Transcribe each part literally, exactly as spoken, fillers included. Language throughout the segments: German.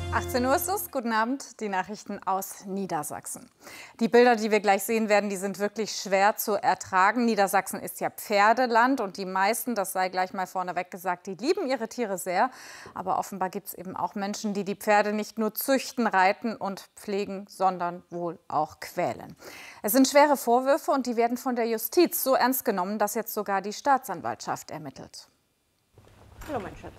achtzehn Uhr ist es. Guten Abend, die Nachrichten aus Niedersachsen. Die Bilder, die wir gleich sehen werden, die sind wirklich schwer zu ertragen. Niedersachsen ist ja Pferdeland und die meisten, das sei gleich mal vorneweg gesagt, die lieben ihre Tiere sehr. Aber offenbar gibt es eben auch Menschen, die die Pferde nicht nur züchten, reiten und pflegen, sondern wohl auch quälen. Es sind schwere Vorwürfe und die werden von der Justiz so ernst genommen, dass jetzt sogar die Staatsanwaltschaft ermittelt. Hallo, mein Schatz.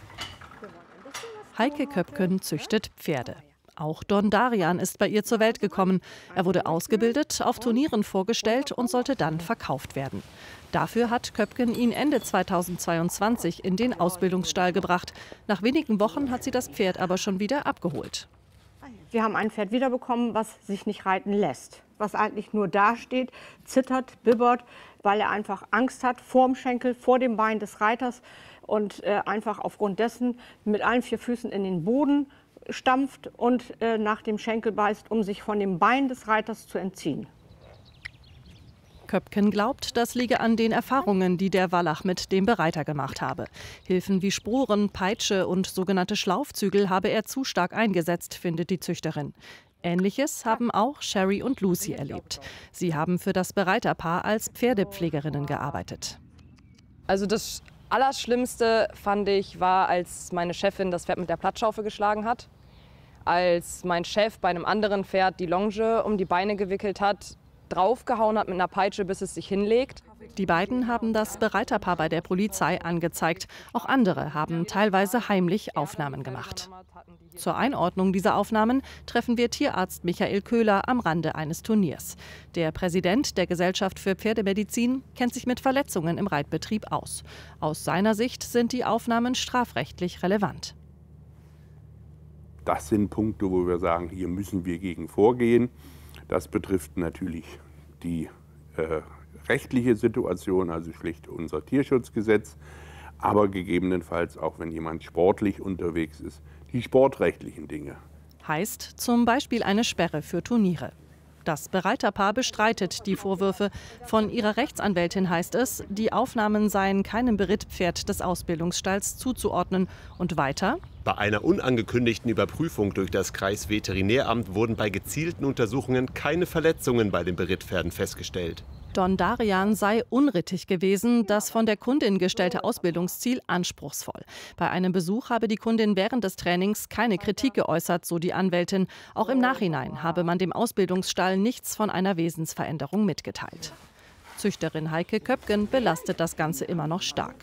Heike Köpken züchtet Pferde. Auch Don Darian ist bei ihr zur Welt gekommen. Er wurde ausgebildet, auf Turnieren vorgestellt und sollte dann verkauft werden. Dafür hat Köpken ihn Ende zweitausendzweiundzwanzig in den Ausbildungsstall gebracht. Nach wenigen Wochen hat sie das Pferd aber schon wieder abgeholt. Wir haben ein Pferd wiederbekommen, was sich nicht reiten lässt. Was eigentlich nur dasteht, zittert, bibbert, weil er einfach Angst hat vor dem Schenkel, vor dem Bein des Reiters und äh, einfach aufgrund dessen mit allen vier Füßen in den Boden stampft und äh, nach dem Schenkel beißt, um sich von dem Bein des Reiters zu entziehen. Köpken glaubt, das liege an den Erfahrungen, die der Wallach mit dem Bereiter gemacht habe. Hilfen wie Sporen, Peitsche und sogenannte Schlaufzügel habe er zu stark eingesetzt, findet die Züchterin. Ähnliches haben auch Sherry und Lucy erlebt. Sie haben für das Bereiterpaar als Pferdepflegerinnen gearbeitet. Also das Allerschlimmste, fand ich, war, als meine Chefin das Pferd mit der Plattschaufel geschlagen hat. Als mein Chef bei einem anderen Pferd die Longe um die Beine gewickelt hat, draufgehauen hat mit einer Peitsche, bis es sich hinlegt. Die beiden haben das Bereiterpaar bei der Polizei angezeigt. Auch andere haben teilweise heimlich Aufnahmen gemacht. Zur Einordnung dieser Aufnahmen treffen wir Tierarzt Michael Köhler am Rande eines Turniers. Der Präsident der Gesellschaft für Pferdemedizin kennt sich mit Verletzungen im Reitbetrieb aus. Aus seiner Sicht sind die Aufnahmen strafrechtlich relevant. Das sind Punkte, wo wir sagen, hier müssen wir gegen vorgehen. Das betrifft natürlich die äh, rechtliche Situation, also schlicht unser Tierschutzgesetz, aber gegebenenfalls auch, wenn jemand sportlich unterwegs ist, die sportrechtlichen Dinge. Heißt zum Beispiel eine Sperre für Turniere. Das Bereiterpaar bestreitet die Vorwürfe. Von ihrer Rechtsanwältin heißt es, die Aufnahmen seien keinem Berittpferd des Ausbildungsstalls zuzuordnen. Und weiter: Bei einer unangekündigten Überprüfung durch das Kreisveterinäramt wurden bei gezielten Untersuchungen keine Verletzungen bei den Berittpferden festgestellt. Don Darian sei unrittig gewesen, das von der Kundin gestellte Ausbildungsziel anspruchsvoll. Bei einem Besuch habe die Kundin während des Trainings keine Kritik geäußert, so die Anwältin. Auch im Nachhinein habe man dem Ausbildungsstall nichts von einer Wesensveränderung mitgeteilt. Züchterin Heike Köpken belastet das Ganze immer noch stark.